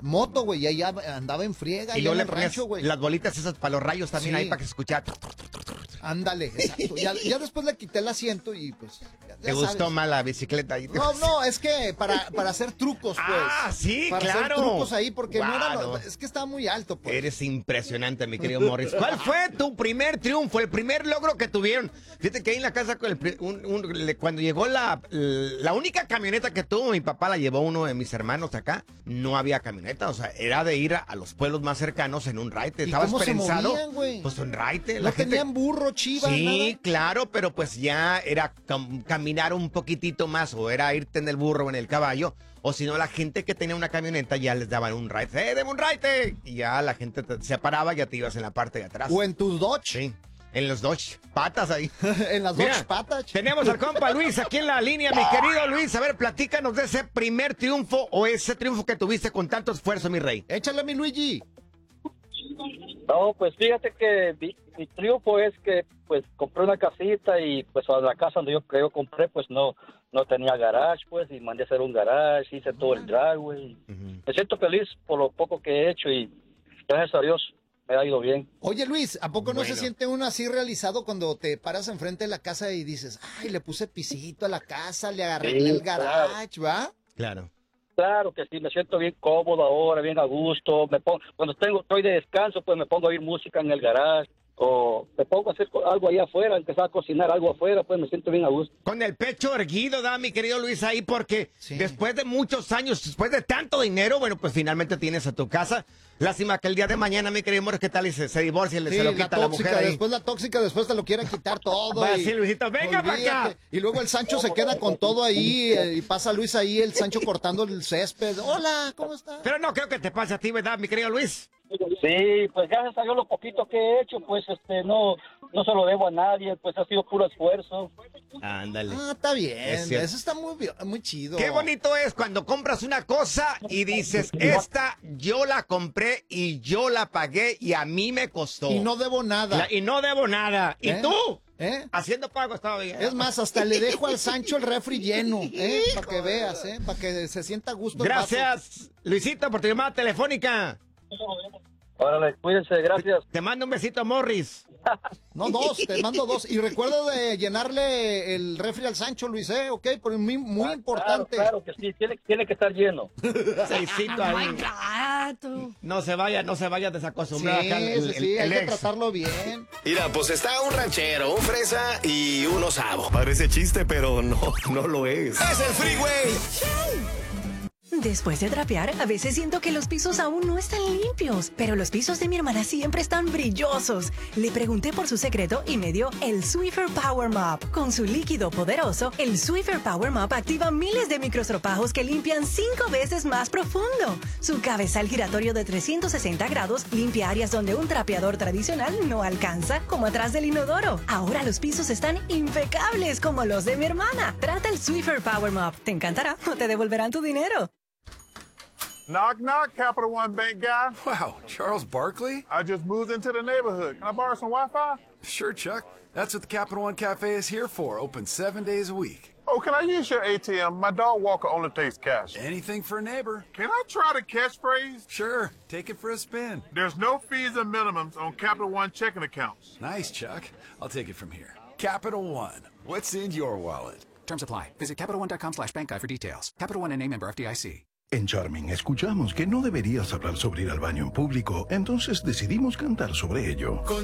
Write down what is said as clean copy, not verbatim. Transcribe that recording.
moto, güey, y ahí andaba en friega. Y luego en le el ponías rancho, güey. las bolitas esas para los rayos también Sí. ahí para que se escuchara. Ándale, exacto. Ya después le quité el asiento y pues... Ya ¿Te gustó sabes. más la bicicleta? No, es que para hacer trucos, pues. Ah, sí, para claro. Hacer trucos ahí, porque no era... Wow. Es que estaba muy alto, pues. Eres impresionante, mi querido Morris. ¿Cuál fue tu primer triunfo, el primer logro que tuvieron? Fíjate que ahí en la casa, cuando llegó la única camioneta que tuvo, mi papá la llevó uno de mis hermanos acá, no había camioneta, o sea, era de ir a los pueblos más cercanos en un raite. ¿Y ¿Estabas cómo se pensado? movían, güey? Pues un raite. ¿No tenían burro, chiva, Sí, nada? claro, pero pues ya era caminar un poquitito más, o era irte en el burro o en el caballo, o si no, la gente que tenía una camioneta ya les daban un ride. ¡Deme un ride! Y ya la gente se paraba y ya te ibas en la parte de atrás. O en tus Dodge. Sí, en los Dodge, patas ahí. En las Mira, Dodge patas. Tenemos al compa Luis aquí en la línea, mi querido Luis. A ver, platícanos de ese primer triunfo o ese triunfo que tuviste con tanto esfuerzo, mi rey. Échale, mi Luigi. No, pues fíjate que mi triunfo es que pues compré una casita y pues a la casa donde yo compré pues no tenía garage pues y mandé a hacer un garage, hice todo el driveway. Me siento feliz por lo poco que he hecho y gracias a Dios me ha ido bien. Oye, Luis, ¿a poco no Bueno. se siente uno así realizado cuando te paras enfrente de la casa y dices, ay, le puse pisito a la casa, le arreglé Sí, el garage, ¿va? Claro. Claro que sí, me siento bien cómodo ahora, bien a gusto. Cuando estoy de descanso, pues me pongo a oír música en el garage o me pongo a hacer algo ahí afuera, empezar a cocinar algo afuera, pues me siento bien a gusto. Con el pecho erguido, mi querido Luis, ahí, porque Sí. después de muchos años, después de tanto dinero, bueno, pues finalmente tienes a tu casa. Lástima que el día de mañana, mi querido amor, ¿qué tal? Y se divorcia, Sí, se lo la quita la tóxica, mujer ahí. después la tóxica, después te lo quiere quitar todo. Va a y- decir, Luisito, venga para acá. olvídate. Y luego el Sancho se queda con todo ahí y pasa Luis ahí, el Sancho cortando el césped. Hola, ¿cómo estás? Pero no creo que te pase a ti, ¿verdad, mi querido Luis? Sí, pues gracias a Dios lo poquito que he hecho, pues no se lo debo a nadie, pues ha sido puro esfuerzo. Ándale. Ah, está bien, Es cierto. eso está muy chido. Qué bonito es cuando compras una cosa y dices, esta yo la compré y yo la pagué y a mí me costó. Y no debo nada. Y no debo nada. ¿Y ¿Eh? tú? ¿Eh? Haciendo pagos todavía. Es más, hasta le dejo al Sancho el refri lleno, para que veas, para que se sienta a gusto. el vato. Gracias, Luisito, por tu llamada telefónica. Órale, cuídense, gracias. Te mando un besito, Morris. No, dos, te mando dos. Y recuerda de llenarle el refri al Sancho, Luis, ¿ok? Porque muy importante. Claro que sí, tiene que estar lleno. Seisito ahí. Gato. No se vaya desacostumbrado Sí, acá el, sí, el hay que ex. tratarlo bien. Mira, pues está un ranchero, un fresa y un osado. Parece chiste, pero no lo es. Es el Freeway. Después de trapear, a veces siento que los pisos aún no están limpios, pero los pisos de mi hermana siempre están brillosos. Le pregunté por su secreto y me dio el Swiffer Power Mop. Con su líquido poderoso, el Swiffer Power Mop activa miles de microstropajos que limpian 5 veces más profundo. Su cabezal giratorio de 360 grados limpia áreas donde un trapeador tradicional no alcanza, como atrás del inodoro. Ahora los pisos están impecables como los de mi hermana. Trata el Swiffer Power Mop. Te encantará o te devolverán tu dinero. Knock, knock, Capital One Bank guy. Wow, Charles Barkley? I just moved into the neighborhood. Can I borrow some Wi-Fi? Sure, Chuck. That's what the Capital One Cafe is here for, open 7 days a week. Oh, can I use your ATM? My dog walker only takes cash. Anything for a neighbor. Can I try the catchphrase? Sure, take it for a spin. There's no fees and minimums on Capital One checking accounts. Nice, Chuck. I'll take it from here. Capital One. What's in your wallet? Terms apply. Visit CapitalOne.com/bankguide for details. Capital One NA, member FDIC. En Charming escuchamos que no deberías hablar sobre ir al baño en público, entonces decidimos cantar sobre ello.